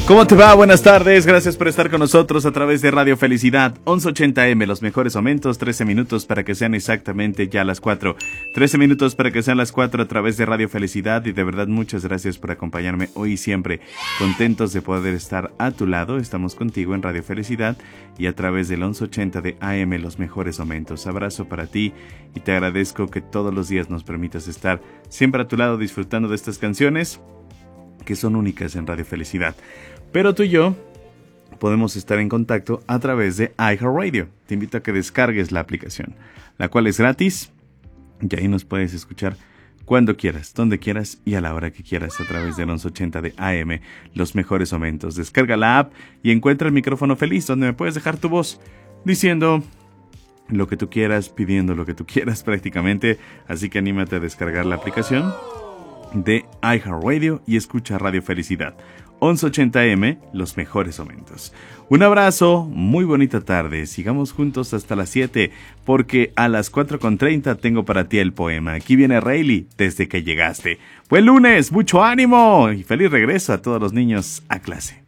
¿Cómo te va? Buenas tardes, gracias por estar con nosotros a través de Radio Felicidad 1180M, los mejores momentos, 13 minutos para que sean exactamente ya las 4. 13 minutos para que sean las 4 a través de Radio Felicidad y de verdad muchas gracias por acompañarme hoy y siempre. Contentos de poder estar a tu lado, estamos contigo en Radio Felicidad y a través del 1180 de AM, los mejores momentos. Abrazo para ti y te agradezco que todos los días nos permitas estar siempre a tu lado disfrutando de estas canciones que son únicas en Radio Felicidad. Pero tú y yo podemos estar en contacto a través de iHeartRadio. Te invito a que descargues la aplicación, la cual es gratis y ahí nos puedes escuchar cuando quieras, donde quieras y a la hora que quieras a través del 1180 de AM, los mejores momentos. Descarga la app y encuentra el micrófono feliz donde me puedes dejar tu voz diciendo lo que tú quieras, pidiendo lo que tú quieras prácticamente. Así que anímate a descargar la aplicación de iHeartRadio y escucha Radio Felicidad 1180M, los mejores momentos. Un abrazo, muy bonita tarde, sigamos juntos hasta las 7, porque a las 4:30 tengo para ti el poema. Aquí viene Rayleigh, desde que llegaste. Buen lunes, mucho ánimo y feliz regreso a todos los niños a clase.